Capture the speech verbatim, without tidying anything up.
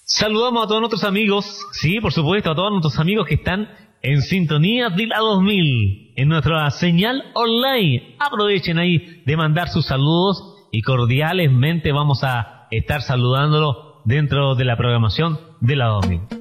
Saludamos a todos nuestros amigos, sí, por supuesto, a todos nuestros amigos que están en sintonía de la dos mil, en nuestra señal online. Aprovechen ahí de mandar sus saludos y cordialmente vamos a estar saludándolo dentro de la programación de la dos mil.